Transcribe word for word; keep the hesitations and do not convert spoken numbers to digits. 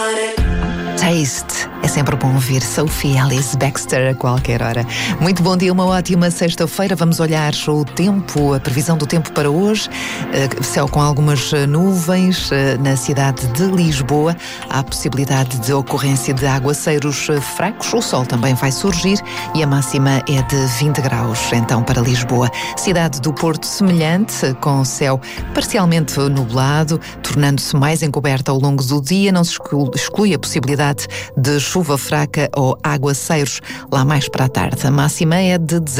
Taste. É sempre bom ouvir Sophie Ellis Bextor a qualquer hora. Muito bom dia, uma ótima sexta-feira. Vamos olhar o tempo, a previsão do tempo para hoje. Uh, céu com algumas nuvens uh, na cidade de Lisboa. Há possibilidade de ocorrência de aguaceiros uh, fracos. O sol também vai surgir e a máxima é de vinte graus. Então, para Lisboa, cidade do Porto semelhante, com céu parcialmente nublado, tornando-se mais encoberta ao longo do dia. Não se exclui a possibilidade de chuva fraca ou aguaceiros lá mais para a tarde. A máxima é de